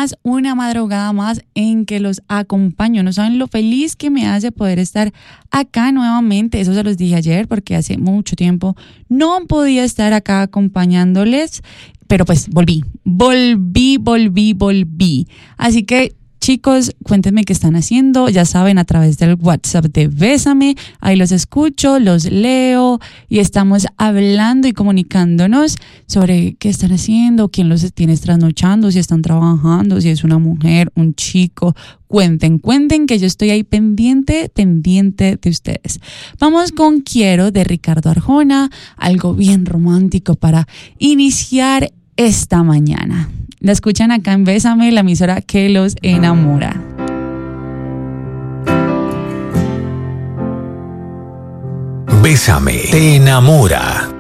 más, una madrugada más en que los acompaño. No saben lo feliz que me hace poder estar acá nuevamente. Eso se los dije ayer porque hace mucho tiempo no podía estar acá acompañándoles, pero pues volví. Así que chicos, cuéntenme qué están haciendo, ya saben, a través del WhatsApp de Bésame, ahí los escucho, los leo y estamos hablando y comunicándonos sobre qué están haciendo, quién los tiene trasnochando, si están trabajando, si es una mujer, un chico. Cuenten que yo estoy ahí pendiente de ustedes. Vamos con Quiero de Ricardo Arjona, algo bien romántico para iniciar esta mañana. La escuchan acá en Bésame, la emisora que los enamora. Bésame, te enamora.